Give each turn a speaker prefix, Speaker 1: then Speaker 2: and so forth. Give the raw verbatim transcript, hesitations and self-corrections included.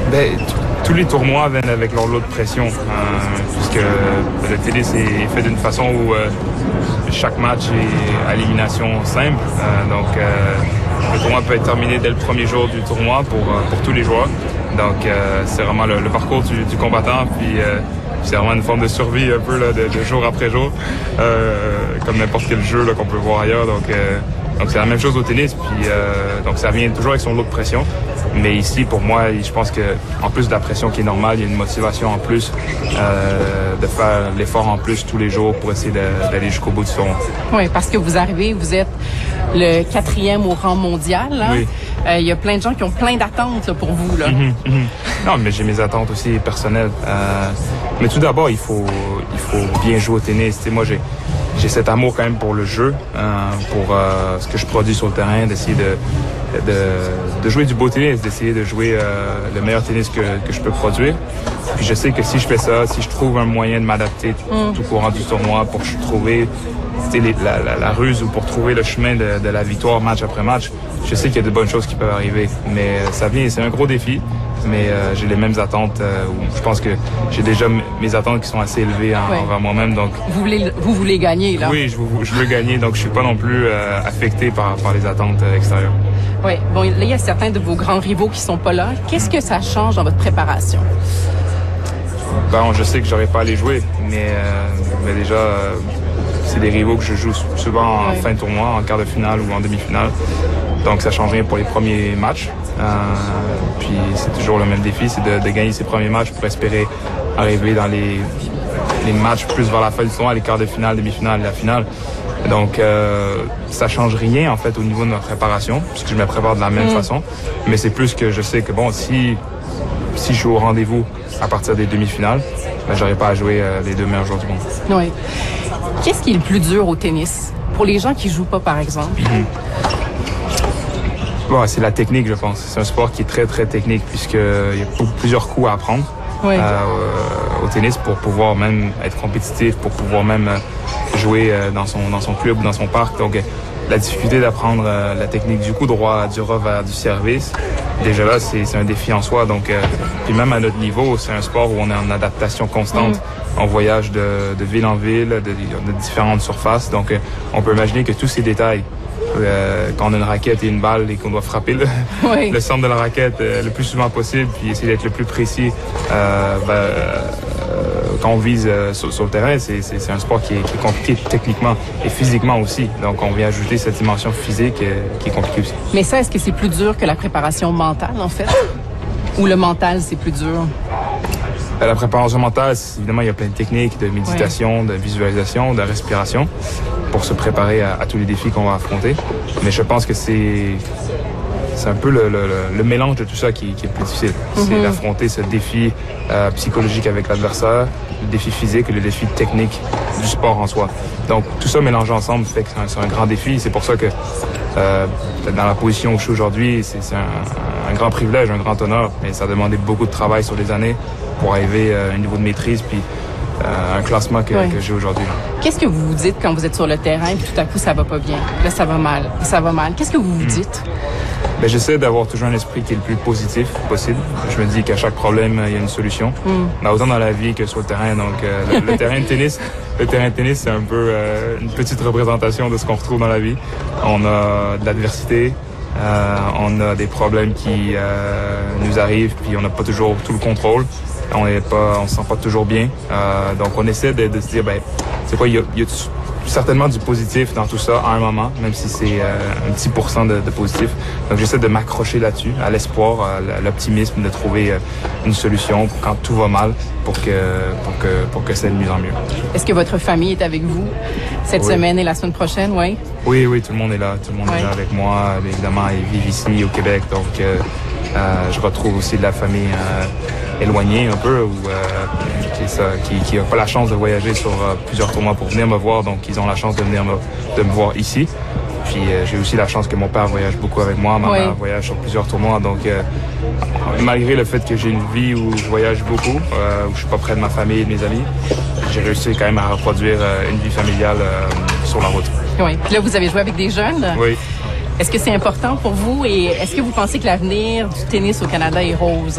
Speaker 1: Ben, tous les tournois viennent avec leur lot de pression, euh, puisque le tennis est fait d'une façon où euh, chaque match est à élimination simple. Euh, donc, euh, le tournoi peut être terminé dès le premier jour du tournoi pour, euh, pour tous les joueurs. Donc, euh, c'est vraiment le, le parcours du, du combattant. Puis, euh, c'est vraiment une forme de survie un peu là, de, de jour après jour, euh, comme n'importe quel jeu là, qu'on peut voir ailleurs. Donc, euh, donc, c'est la même chose au tennis. Puis, euh, donc, ça vient toujours avec son lot de pression. Mais ici, pour moi, je pense que en plus de la pression qui est normale, il y a une motivation en plus euh, de faire l'effort en plus tous les jours pour essayer d'aller jusqu'au bout du tournoi.
Speaker 2: Oui, parce que vous arrivez, vous êtes le quatrième au rang mondial. Hein?
Speaker 1: Oui.
Speaker 2: Euh, il y a plein de gens qui ont plein d'attentes là, pour vous. Là.
Speaker 1: Mm-hmm, mm-hmm. Non, mais j'ai mes attentes aussi personnelles. Euh, mais tout d'abord, il faut, il faut bien jouer au tennis. Tu sais, moi, j'ai j'ai cet amour quand même pour le jeu, euh, pour euh, ce que je produis sur le terrain, d'essayer de, de, de jouer du beau tennis, d'essayer de jouer euh, le meilleur tennis que, que je peux produire. Puis je sais que si je fais ça, si je trouve un moyen de m'adapter mm. tout au courant du tournoi pour trouver les, la, la, la ruse ou pour trouver le chemin de, de la victoire match après match, je sais qu'il y a de bonnes choses qui peuvent arriver. Mais ça vient, c'est un gros défi. Mais euh, j'ai les mêmes attentes. Euh, je pense que j'ai déjà m- mes attentes qui sont assez élevées en,
Speaker 2: ouais.
Speaker 1: envers moi-même. Donc
Speaker 2: vous voulez vous voulez gagner là.
Speaker 1: Oui, je, je veux gagner. Donc je suis pas non plus euh, affecté par, par les attentes euh, extérieures.
Speaker 2: Oui. Bon, là il y a certains de vos grands rivaux qui sont pas là. Qu'est-ce que ça change dans votre préparation?
Speaker 1: Bon, je sais que j'aurais pas à les jouer, mais euh, mais déjà euh, c'est des rivaux que je joue souvent en ouais. fin de tournoi, en quart de finale ou en demi-finale. Donc ça change rien pour les premiers matchs. Euh, puis c'est toujours le même défi, c'est de, de gagner ses premiers matchs pour espérer arriver dans les, les matchs plus vers la fin du tournoi, les quarts de finale, demi-finale, la finale. Donc euh, ça change rien en fait au niveau de ma préparation, puisque je me prépare de la même mmh. façon. Mais c'est plus que je sais que bon, si si je joue au rendez-vous à partir des demi-finales, ben, j'aurais pas à jouer euh, les deux meilleurs joueurs du monde.
Speaker 2: Oui. Qu'est-ce qui est le plus dur au tennis pour les gens qui jouent pas par exemple? Mmh.
Speaker 1: Bon, c'est la technique, je pense. C'est un sport qui est très, très technique puisqu'il y a plusieurs coups à apprendre oui. euh, au tennis pour pouvoir même être compétitif, pour pouvoir même jouer dans son, dans son club ou dans son parc. Donc, la difficulté d'apprendre la technique du coup droit, du revers, du service, déjà là, c'est un défi en soi. Donc, euh, puis même à notre niveau, c'est un sport où on est en adaptation constante. Mm. On voyage de, de ville en ville, de, de différentes surfaces. Donc, euh, on peut imaginer que tous ces détails, Euh, quand on a une raquette et une balle et qu'on doit frapper le, oui. le centre de la raquette euh, le plus souvent possible, puis essayer d'être le plus précis euh, ben, euh, quand on vise euh, sur, sur le terrain, c'est un sport qui est, qui est compliqué techniquement et physiquement aussi. Donc on vient ajouter cette dimension physique euh, qui est compliquée aussi.
Speaker 2: Mais ça, est-ce que c'est plus dur que la préparation mentale en fait? Ou le mental, c'est plus dur?
Speaker 1: La préparation mentale, évidemment, il y a plein de techniques de méditation, ouais. de visualisation, de respiration pour se préparer à, à tous les défis qu'on va affronter. Mais je pense que c'est c'est un peu le, le, le mélange de tout ça qui, qui est le plus difficile. Mm-hmm. C'est d'affronter ce défi euh, psychologique avec l'adversaire, le défi physique et le défi technique du sport en soi. Donc, tout ça mélangé ensemble fait que c'est un, un grand défi. C'est pour ça que euh, dans la position où je suis aujourd'hui, c'est un, un grand privilège, un grand honneur. Mais ça a demandé beaucoup de travail sur les années pour arriver à un niveau de maîtrise puis euh, un classement que, oui. que j'ai aujourd'hui.
Speaker 2: Qu'est-ce que vous vous dites quand vous êtes sur le terrain et tout à coup ça va pas bien? Là, ça va mal. Ça va mal. Qu'est-ce que vous vous mmh. dites?
Speaker 1: Ben, j'essaie d'avoir toujours un esprit qui est le plus positif possible. Je me dis qu'à chaque problème, il y a une solution. Mm. Autant dans la vie que sur le terrain. Donc, euh, le, le terrain de tennis, le terrain de tennis, c'est un peu euh, une petite représentation de ce qu'on retrouve dans la vie. On a de l'adversité, euh, on a des problèmes qui euh, nous arrivent, puis on n'a pas toujours tout le contrôle. On est pas, on se sent pas toujours bien. Euh, donc, on essaie de, de se dire, ben, c'est quoi, il y a, il y a certainement du positif dans tout ça à un moment, même si c'est euh, un petit pourcent de, de positif. Donc j'essaie de m'accrocher là-dessus, à l'espoir, à l'optimisme, de trouver euh, une solution pour quand tout va mal, pour que pour que pour que c'est de mieux en mieux.
Speaker 2: Est-ce que votre famille est avec vous cette oui. semaine et la semaine prochaine, oui?
Speaker 1: Oui, oui, tout le monde est là, tout le monde oui. est là avec moi. Évidemment, ils vivent ici au Québec, donc euh, euh, je retrouve aussi de la famille euh, éloignée un peu, ou euh, qui ça, qui qui a pas la chance de voyager sur euh, plusieurs tournois pour venir me voir, donc ils ont la chance de venir me, de me voir ici. Puis euh, j'ai aussi la chance que mon père voyage beaucoup avec moi, ma oui. mère voyage sur plusieurs tournois, donc euh, malgré le fait que j'ai une vie où je voyage beaucoup, euh, où je suis pas près de ma famille et de mes amis, j'ai réussi quand même à reproduire euh, une vie familiale euh, sur la route.
Speaker 2: Oui. Puis là, vous avez joué avec des jeunes.
Speaker 1: Oui.
Speaker 2: Est-ce que c'est important pour vous et est-ce que vous pensez que l'avenir du tennis au Canada est rose?